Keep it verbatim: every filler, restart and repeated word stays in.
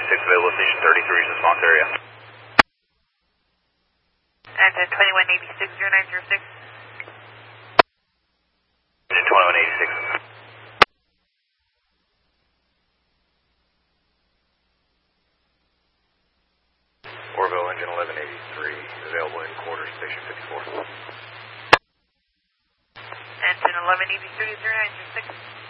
eighty-six, available station thirty-three, response area. Engine twenty-one eighty-six, zero nine zero six. Engine twenty-one eighty-six. Orville, engine eleven eighty-three, available in quarters, station fifty-four. Engine eleven eighty-three, zero nine zero six.